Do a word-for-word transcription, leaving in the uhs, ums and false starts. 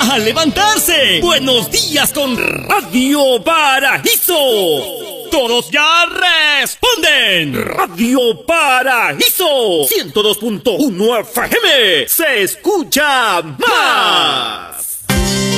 a levantarse. Buenos días con Radio Paraíso. Todos ya responden. Radio Paraíso ciento dos punto uno F M. Se escucha más.